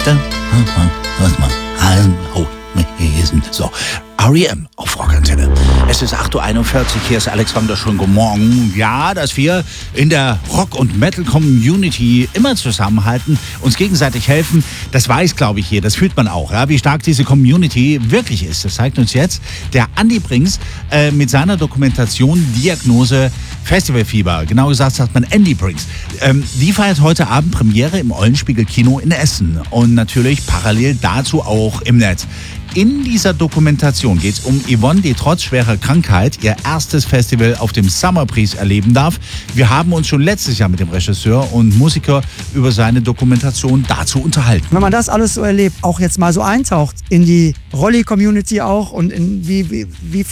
So, R.E.M. auf Rockantenne. Es ist 8.41 Uhr, hier ist Alex Wander, schönen guten Morgen. Ja, dass wir in der Rock- und Metal-Community immer zusammenhalten, uns gegenseitig helfen, das weiß, glaube ich, hier, das fühlt man auch. Ja, wie stark diese Community wirklich ist, das zeigt uns jetzt der Andi Brings mit seiner Dokumentation Diagnose Festivalfieber. Genau gesagt sagt man Andy Brings. Die feiert heute Abend Premiere im Eulenspiegel Kino in Essen und natürlich parallel dazu auch im Netz. In dieser Dokumentation geht es um Yvonne, die trotz schwerer Krankheit ihr erstes Festival auf dem Summer Breeze erleben darf. Wir haben uns schon letztes Jahr mit dem Regisseur und Musiker über seine Dokumentation dazu unterhalten. Wenn man das alles so erlebt, auch jetzt mal so eintaucht in die Rolli-Community auch und in wie